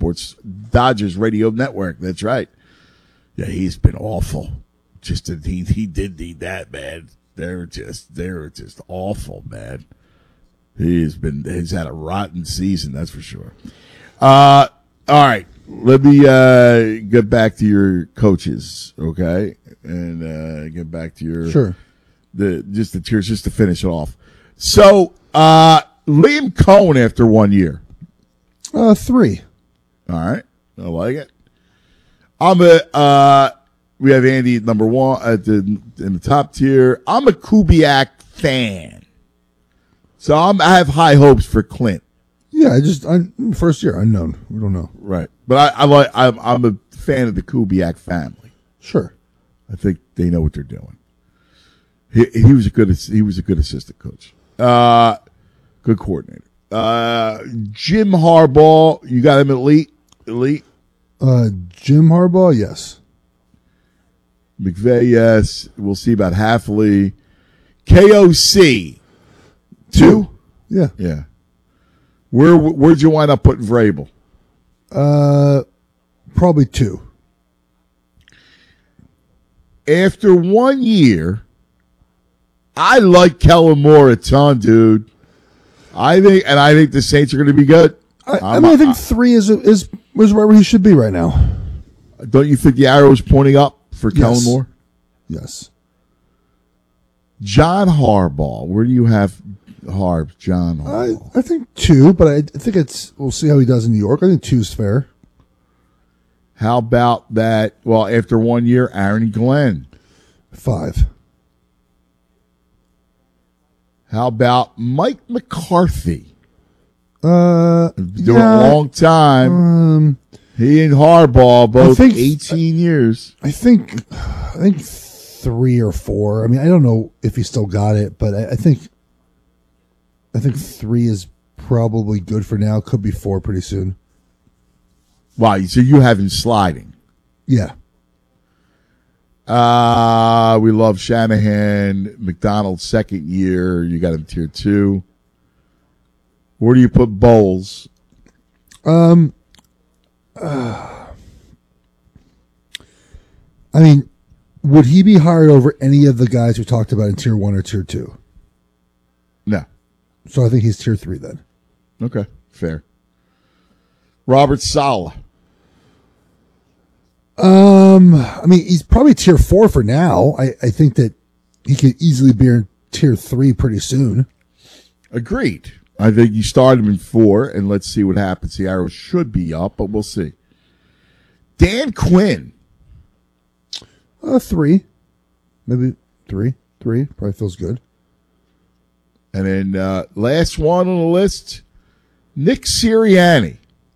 Sports Dodgers Radio Network. That's right. Yeah, he's been awful. Just that he did need that, man. They're just awful, man. He's had a rotten season, that's for sure. All right, let me get back to your coaches, okay, and get back to your the tiers just to finish it off. So Liam Cohen after 1 year, 3. All right, I like it. We have Andy at number 1 in the top tier. I'm a Kubiak fan, so I have high hopes for Clint. Yeah, first year unknown. We don't know, right? But I'm a fan of the Kubiak family. Sure, I think they know what they're doing. He was a good assistant coach, good coordinator. Jim Harbaugh, you got him elite. Jim Harbaugh, yes. McVay, yes. We'll see about Hafley. KOC, 2? Yeah. Yeah. Where'd you wind up putting Vrabel? Probably 2. After 1 year, I like Kellen Moore a ton, dude. I think the Saints are going to be good. I think 3 is where he should be right now. Don't you think the arrow is pointing up for Kellen Moore? Yes. John Harbaugh. Where do you have John Harbaugh? I think 2, but I think we'll see how he does in New York. I think 2 is fair. How about that? Well, after 1 year, Aaron Glenn. 5. How about Mike McCarthy? Doing a long time. He and Harbaugh both 18 years. I think 3 or 4. I mean, I don't know if he still got it, but I think 3 is probably good for now. Could be 4 pretty soon. Wow, so you have him sliding. Yeah. We love Shanahan. McDonald's second year. You got him tier 2. Where do you put Bowles? I mean, would he be hired over any of the guys we talked about in tier 1 or tier 2? No. So I think he's tier 3 then. Okay, fair. Robert Saleh. I mean, he's probably tier 4 for now. I think that he could easily be in tier 3 pretty soon. Agreed. I think you start him in 4, and let's see what happens. The arrow should be up, but we'll see. Dan Quinn. 3. Maybe 3. 3 probably feels good. And then last one on the list, Nick Sirianni.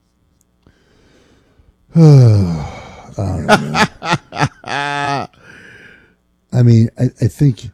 I don't know. I mean, I think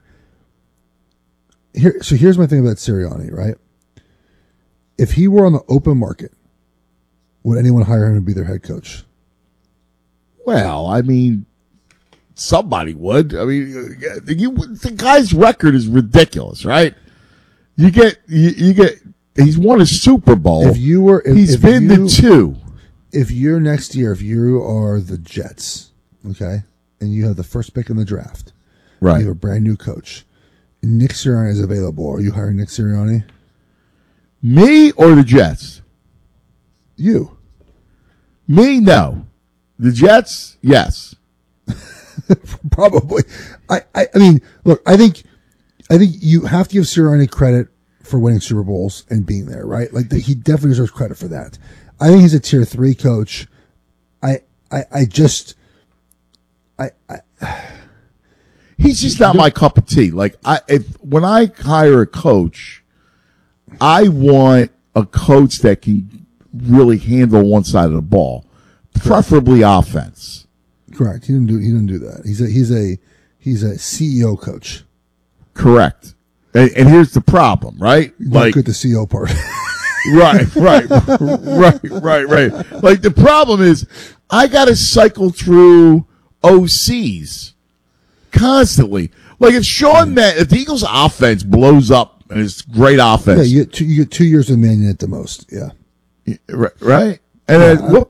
here's my thing about Sirianni, right? If he were on the open market, would anyone hire him to be their head coach? Well, I mean, somebody would. I mean, the guy's record is ridiculous, right? You get. He's won a Super Bowl. He's been to 2. If you're next year, if you are the Jets, okay, and you have the first pick in the draft, right? You have a brand new coach. Nick Sirianni is available. Are you hiring Nick Sirianni? Me or the Jets? You. Me, no. The Jets, yes. Probably. I mean, look, I think you have to give Sirianni credit for winning Super Bowls and being there, right? Like he definitely deserves credit for that. I think he's a tier 3 coach. He's just not my cup of tea. Like when I hire a coach, I want a coach that can really handle one side of the ball, preferably offense. Correct. He didn't do that. He's a CEO coach. Correct. And here's the problem, right? Like at the CEO part. Right. Like the problem is I got to cycle through OCs constantly. Like if the Eagles offense blows up and it's great offense. Yeah, you get 2 years of Man U at the most. Yeah. Right. And then